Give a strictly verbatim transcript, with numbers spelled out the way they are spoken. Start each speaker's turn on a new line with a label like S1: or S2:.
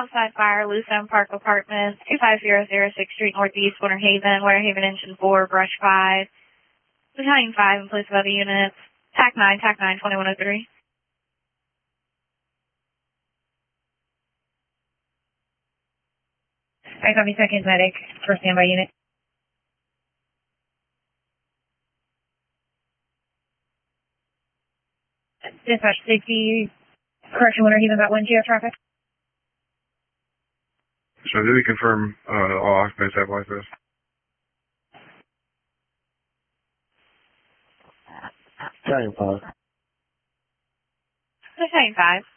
S1: outside fire, Lucerne Park Apartments, two five zero zero sixth Street Northeast, Winter Haven, Winter Haven Engine four, Brush five, Battalion five in place of other units, T A C nine, T A C nine, twenty-one oh three.
S2: I copy second medic for standby unit. Dispatch safety, correction, Winter Haven about one geo traffic.
S3: So did we confirm uh, all occupants have life vests?
S4: Battalion five.
S1: Battalion five.